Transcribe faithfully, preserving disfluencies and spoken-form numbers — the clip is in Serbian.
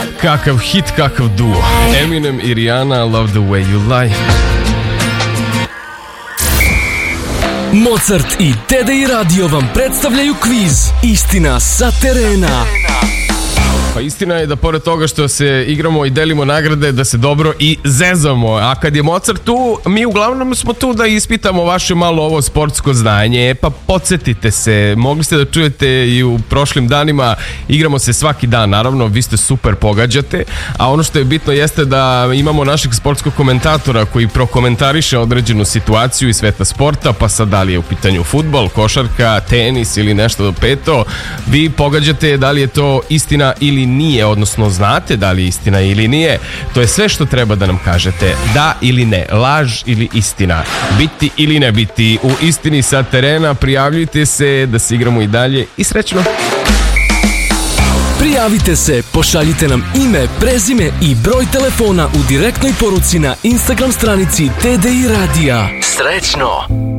Kakav hit, kakav duo. Eminem i Rihanna, Love the way you lie. Mozart i Tedej Radio vam predstavljaju kviz Istina sa terena. Pa istina je da pored toga što se igramo i delimo nagrade, da se dobro i zezamo. A kad je Mozart tu, mi uglavnom smo tu da ispitamo vaše malo ovo sportsko znanje. Pa podsjetite se, mogli ste da čujete i u prošlim danima, igramo se svaki dan, naravno, vi ste super, pogađate. A ono što je bitno jeste da imamo našeg sportskog komentatora koji prokomentariše određenu situaciju iz sveta sporta, pa sad da li je u pitanju fudbal, košarka, tenis ili nešto do peto. Vi pogađate da li je to istina ili nije, odnosno znate da li je istina ili nije. To je sve što treba da nam kažete, da ili ne, laž ili istina, biti ili ne biti. U Istini sa terena prijavljujte se da se igramo i dalje i srećno. Prijavite se, pošaljite nam ime, prezime i broj telefona u direktnoj poruci na Instagram stranici Tedej Radija. Srećno!